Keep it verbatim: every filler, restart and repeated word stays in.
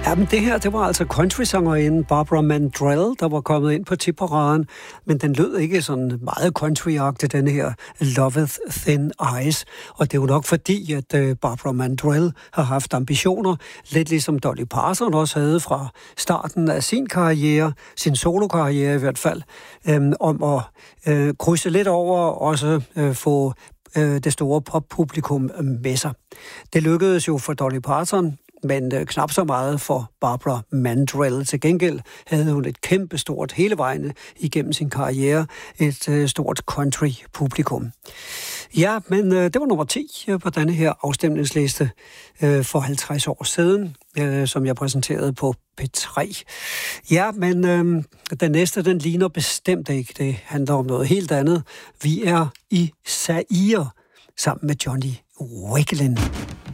Jamen det her, det var altså country-sangerinden Barbara Mandrell, der var kommet ind på tipparaden, men den lød ikke sådan meget country-agtig, den her Loveth Thin Ice. Og det er jo nok fordi, at uh, Barbara Mandrell har haft ambitioner, lidt ligesom Dolly Parton også havde fra starten af sin karriere, sin solokarriere i hvert fald, um, om at uh, krydse lidt over og også uh, få uh, det store poppublikum med sig. Det lykkedes jo for Dolly Parton, men øh, knap så meget for Barbara Mandrell. Til gengæld havde hun et kæmpestort, hele vejen igennem sin karriere, et øh, stort country-publikum. Ja, men øh, det var nummer ti på denne her afstemningsliste øh, for halvtreds år siden, øh, som jeg præsenterede på P tre. Ja, men øh, den næste, den ligner bestemt ikke. Det handler om noget helt andet. Vi er i Zaire sammen med Johnny Wakelin.